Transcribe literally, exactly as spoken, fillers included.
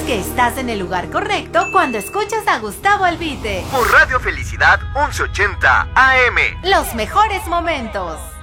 que estás en el lugar correcto cuando escuchas a Gustavo Albite. Por Radio Felicidad once ochenta A M. Los mejores momentos.